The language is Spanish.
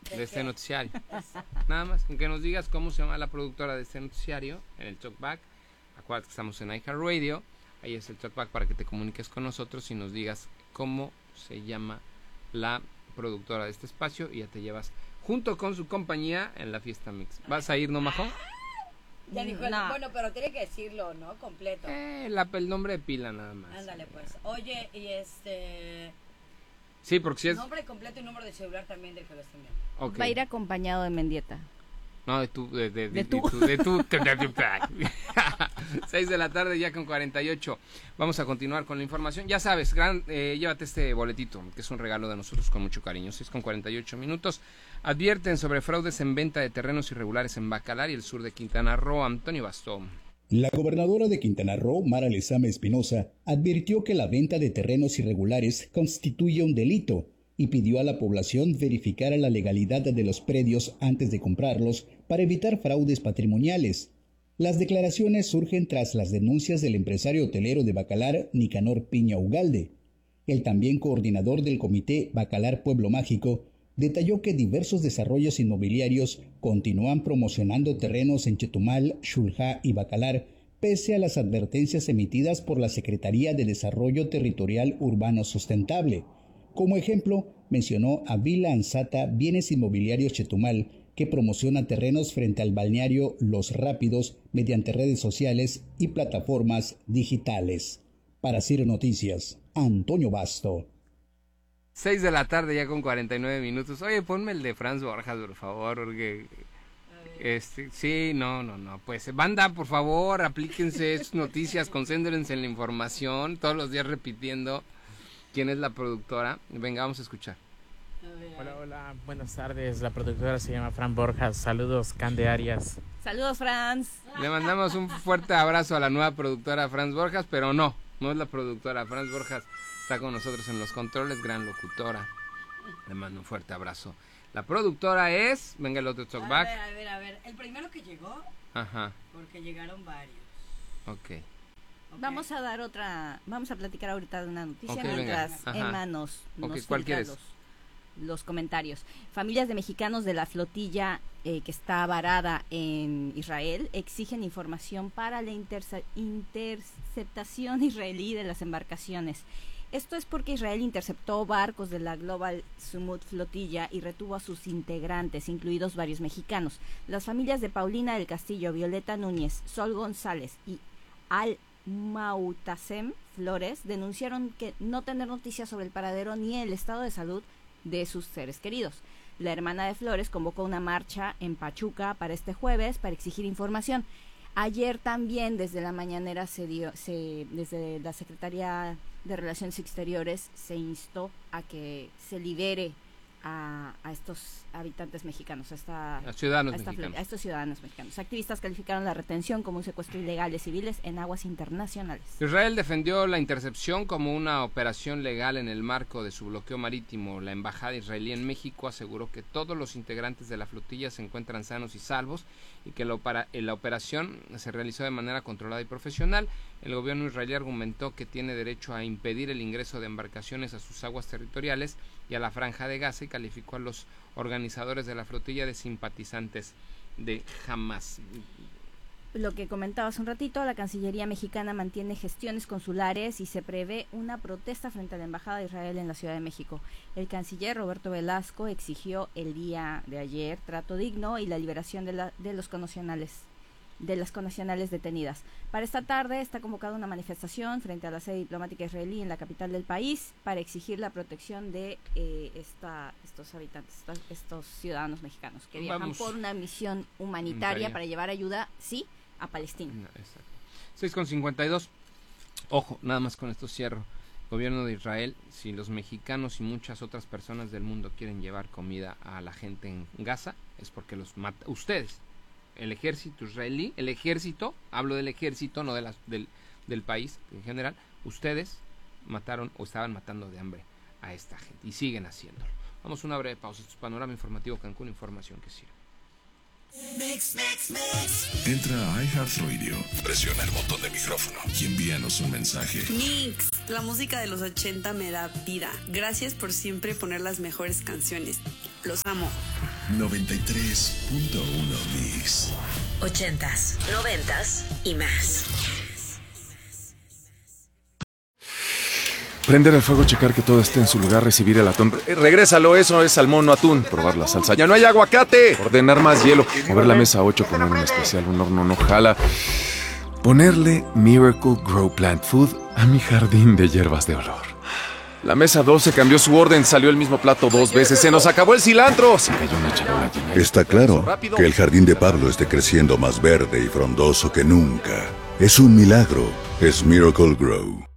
de este noticiario. Nada más, con que nos digas cómo se llama la productora de este noticiario en el talkback. Acuérdate que estamos en iHeartRadio. Ahí es el talkback para que te comuniques con nosotros y nos digas cómo se llama la productora de este espacio y ya te llevas junto con su compañía en la fiesta mix. ¿Vas a ir, no, Majo? Ya dijo, no. Bueno, pero tiene que decirlo, ¿no? Completo. El nombre de pila nada más. Ándale, pues. Oye, y sí, porque si es... nombre completo y número de celular también del que lo está enviando. Okay. Va a ir acompañado de Mendieta. No, de tú. 6 de la tarde ya con 48. Vamos a continuar con la información. Ya sabes, llévate este boletito, que es un regalo de nosotros con mucho cariño. 6 con 48 minutos. Advierten sobre fraudes en venta de terrenos irregulares en Bacalar y el sur de Quintana Roo. Antonio Bastón. La gobernadora de Quintana Roo, Mara Lezama Espinosa, advirtió que la venta de terrenos irregulares constituye un delito y pidió a la población verificar la legalidad de los predios antes de comprarlos para evitar fraudes patrimoniales. Las declaraciones surgen tras las denuncias del empresario hotelero de Bacalar, Nicanor Piña Ugalde. El también coordinador del comité Bacalar Pueblo Mágico detalló que diversos desarrollos inmobiliarios continúan promocionando terrenos en Chetumal, Xulha y Bacalar, pese a las advertencias emitidas por la Secretaría de Desarrollo Territorial Urbano Sustentable. Como ejemplo, mencionó a Vila Ansata Bienes Inmobiliarios Chetumal, que promociona terrenos frente al balneario Los Rápidos mediante redes sociales y plataformas digitales. Para CIR Noticias, Antonio Basto. 6 de la tarde ya con 49 minutos. Oye, ponme el de Franz Borjas, por favor, porque... sí, no. Pues, banda, por favor, aplíquense sus noticias, concéntrense en la información, todos los días repitiendo quién es la productora. Venga, vamos a escuchar. Hola, buenas tardes. La productora se llama Fran Borjas. Saludos, Cande Arias. Saludos, Franz. Le mandamos un fuerte abrazo a la nueva productora Franz Borjas, pero no es la productora. Franz Borjas está con nosotros en los controles, gran locutora. Le mando un fuerte abrazo. La productora es... Venga el otro talkback. A ver. El primero que llegó... Ajá. Porque llegaron varios. Ok. Vamos a platicar ahorita de una noticia mientras Emma nos ¿cuál quieres? Los comentarios. Familias de mexicanos de la flotilla que está varada en Israel exigen información para la interceptación israelí de las embarcaciones. Esto es porque Israel interceptó barcos de la Global Sumut flotilla y retuvo a sus integrantes, incluidos varios mexicanos. Las familias de Paulina del Castillo, Violeta Núñez, Sol González y Al Mautasem Flores denunciaron que no tener noticias sobre el paradero ni el estado de salud de sus seres queridos. La hermana de Flores convocó una marcha en Pachuca para este jueves para exigir información. Ayer también desde la mañanera desde la Secretaría de Relaciones Exteriores se instó a que se libere a estos habitantes mexicanos, a estos ciudadanos mexicanos. Activistas calificaron la retención como un secuestro ilegal de civiles en aguas internacionales. Israel defendió la intercepción como una operación legal en el marco de su bloqueo marítimo. La embajada israelí en México aseguró que todos los integrantes de la flotilla se encuentran sanos y salvos y que la operación se realizó de manera controlada y profesional. El gobierno israelí argumentó que tiene derecho a impedir el ingreso de embarcaciones a sus aguas territoriales y a la Franja de Gaza y calificó a los organizadores de la flotilla de simpatizantes de Hamas. Lo que comentaba hace un ratito, la Cancillería mexicana mantiene gestiones consulares y se prevé una protesta frente a la Embajada de Israel en la Ciudad de México. El canciller Roberto Velasco exigió el día de ayer trato digno y la liberación de las connacionales detenidas. Para esta tarde está convocada una manifestación frente a la sede diplomática israelí en la capital del país para exigir la protección de estos habitantes, estos ciudadanos mexicanos que viajan por una misión humanitaria para llevar ayuda, sí, a Palestina. Exacto. 6:52. Ojo, nada más con esto cierro. Gobierno de Israel, si los mexicanos y muchas otras personas del mundo quieren llevar comida a la gente en Gaza, es porque los mata ustedes. El ejército israelí, hablo del ejército, no del país en general, ustedes mataron o estaban matando de hambre a esta gente y siguen haciéndolo. Vamos a una breve pausa. Esto es Panorama Informativo Cancún, información que sirve. Entra a iHeartRadio, presiona el botón de micrófono y envíanos un mensaje. Mix, la música de los 80 me da vida. Gracias por siempre poner las mejores canciones. Los amo. 93.1 Mix. 80s, 90s y más. Prender el fuego, checar que todo esté en su lugar, recibir el atún. Regrésalo, eso es salmón, no atún. Probar la salsa. ¡Ya no hay aguacate! Ordenar más hielo. Mover la mesa 8, poner un especial, un horno no jala. Ponerle Miracle Grow Plant Food a mi jardín de hierbas de olor. La mesa 12 cambió su orden, salió el mismo plato 2 veces. ¡Se nos acabó el cilantro! Se cayó una charola llena. Está claro que el jardín de Pablo esté creciendo más verde y frondoso que nunca. Es un milagro. Es Miracle Grow.